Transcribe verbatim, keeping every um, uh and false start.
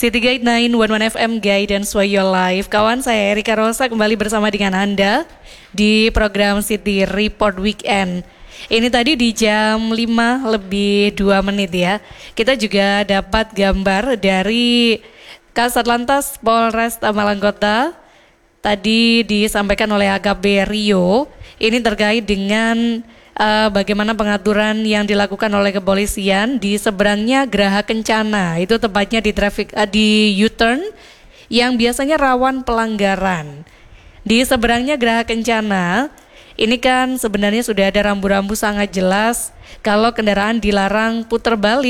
City Guide sembilan satu satu F M Guidance for Your Life. Kawan saya Erika Rosa kembali bersama dengan Anda di program City Report Weekend. Ini tadi di jam lima lebih dua menit ya. Kita juga dapat gambar dari Kasatlantas Polres Malang Kota. Tadi disampaikan oleh A K B Rio. Ini terkait dengan Uh, bagaimana pengaturan yang dilakukan oleh kepolisian di seberangnya Geraha Kencana, itu tepatnya di traffic uh, di U-turn yang biasanya rawan pelanggaran. Di seberangnya Geraha Kencana ini kan sebenarnya sudah ada rambu-rambu sangat jelas kalau kendaraan dilarang putar balik